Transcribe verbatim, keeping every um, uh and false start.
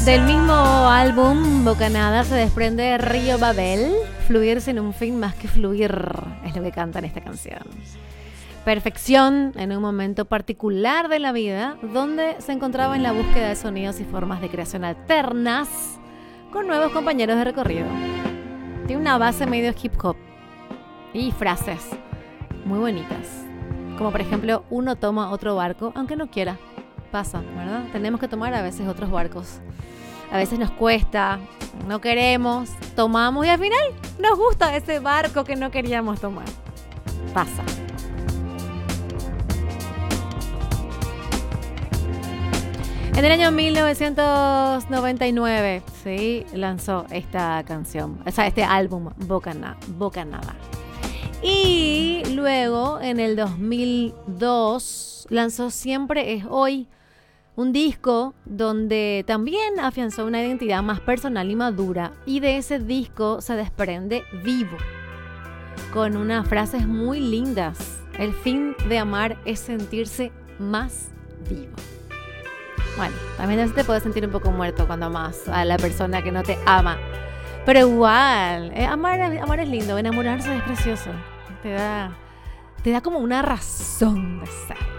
Del mismo álbum Bocanada se desprende Río Babel, fluir sin un fin más que fluir, es lo que canta en esta canción. Perfección en un momento particular de la vida donde se encontraba en la búsqueda de sonidos y formas de creación alternas con nuevos compañeros de recorrido. Tiene una base medio hip hop y frases muy bonitas, como por ejemplo, uno toma otro barco aunque no quiera. Pasa, ¿verdad? Tenemos que tomar a veces otros barcos. A veces nos cuesta, no queremos, tomamos y al final nos gusta ese barco que no queríamos tomar. Pasa. En el año mil novecientos noventa y nueve, sí, lanzó esta canción, o sea, este álbum, Bocanada. Bocanada. Y luego, en el dos mil dos, lanzó Siempre es Hoy, un disco donde también afianzó una identidad más personal y madura, y de ese disco se desprende Vivo, con unas frases muy lindas. El fin de amar es sentirse más vivo. Bueno, también a veces te puedes sentir un poco muerto cuando amas a la persona que no te ama, pero igual, eh, amar, amar es lindo, enamorarse es precioso, te da, te da como una razón de ser.